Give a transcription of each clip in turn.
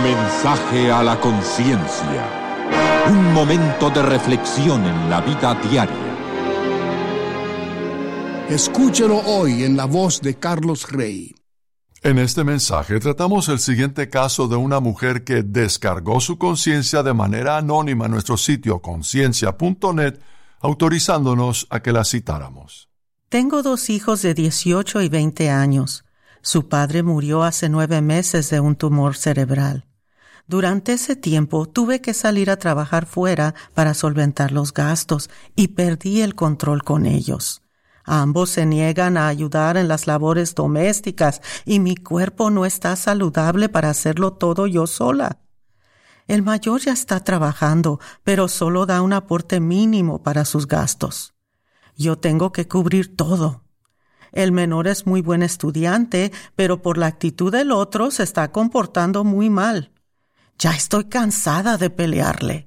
Mensaje a la conciencia. Un momento de reflexión en la vida diaria. Escúchelo hoy en la voz de Carlos Rey. En este mensaje tratamos el siguiente caso de una mujer que descargó su conciencia de manera anónima en nuestro sitio conciencia.net, autorizándonos a que la citáramos. Tengo 2 hijos de 18 y 20 años. Su padre murió hace 9 meses de un tumor cerebral. Durante ese tiempo tuve que salir a trabajar fuera para solventar los gastos y perdí el control con ellos. Ambos se niegan a ayudar en las labores domésticas y mi cuerpo no está saludable para hacerlo todo yo sola. El mayor ya está trabajando, pero solo da un aporte mínimo para sus gastos. Yo tengo que cubrir todo. El menor es muy buen estudiante, pero por la actitud del otro se está comportando muy mal. Ya estoy cansada de pelearle.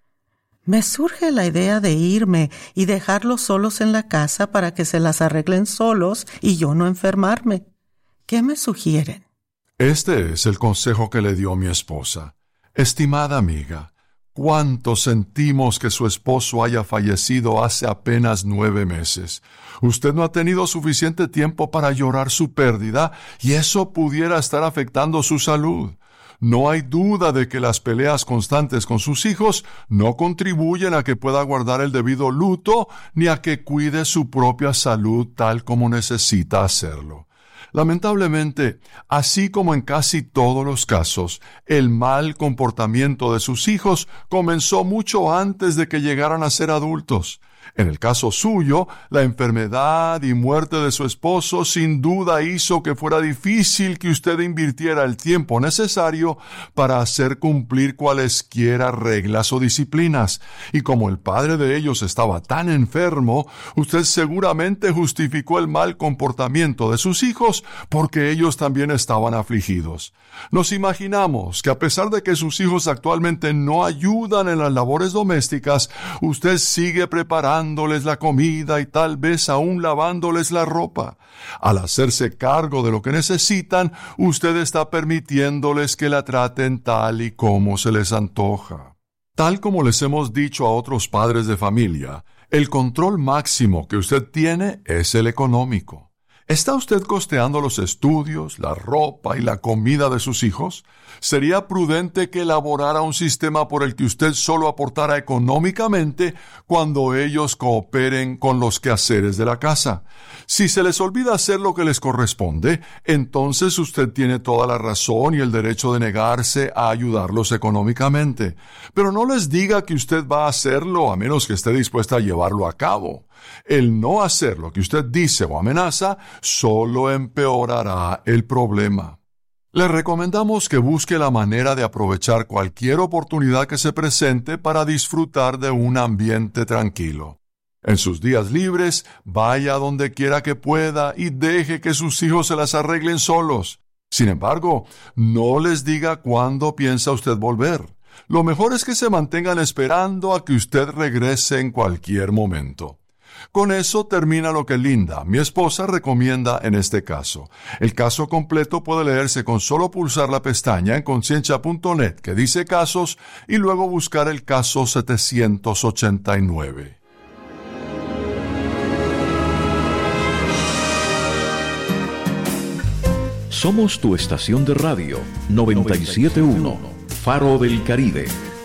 Me surge la idea de irme y dejarlos solos en la casa para que se las arreglen solos y yo no enfermarme. ¿Qué me sugieren? Este es el consejo que le dio mi esposa. Estimada amiga, ¿cuánto sentimos que su esposo haya fallecido hace apenas 9 meses? Usted no ha tenido suficiente tiempo para llorar su pérdida y eso pudiera estar afectando su salud. No hay duda de que las peleas constantes con sus hijos no contribuyen a que pueda guardar el debido luto ni a que cuide su propia salud tal como necesita hacerlo. Lamentablemente, así como en casi todos los casos, el mal comportamiento de sus hijos comenzó mucho antes de que llegaran a ser adultos. En el caso suyo, la enfermedad y muerte de su esposo sin duda hizo que fuera difícil que usted invirtiera el tiempo necesario para hacer cumplir cualesquiera reglas o disciplinas. Y como el padre de ellos estaba tan enfermo, usted seguramente justificó el mal comportamiento de sus hijos porque ellos también estaban afligidos. Nos imaginamos que a pesar de que sus hijos actualmente no ayudan en las labores domésticas, usted sigue preparándoles la comida y tal vez aún lavándoles la ropa. Al hacerse cargo de lo que necesitan, usted está permitiéndoles que la traten tal y como se les antoja. Tal como les hemos dicho a otros padres de familia, el control máximo que usted tiene es el económico. ¿Está usted costeando los estudios, la ropa y la comida de sus hijos? ¿Sería prudente que elaborara un sistema por el que usted solo aportara económicamente cuando ellos cooperen con los quehaceres de la casa? Si se les olvida hacer lo que les corresponde, entonces usted tiene toda la razón y el derecho de negarse a ayudarlos económicamente. Pero no les diga que usted va a hacerlo a menos que esté dispuesta a llevarlo a cabo. El no hacer lo que usted dice o amenaza solo empeorará el problema. Le recomendamos que busque la manera de aprovechar cualquier oportunidad que se presente para disfrutar de un ambiente tranquilo. En sus días libres, vaya donde quiera que pueda y deje que sus hijos se las arreglen solos. Sin embargo, no les diga cuándo piensa usted volver. Lo mejor es que se mantengan esperando a que usted regrese en cualquier momento. Con eso termina lo que Linda, mi esposa, recomienda en este caso. El caso completo puede leerse con solo pulsar la pestaña en conciencia.net que dice casos y luego buscar el caso 789. Somos tu estación de radio 97.1, Faro del Caribe.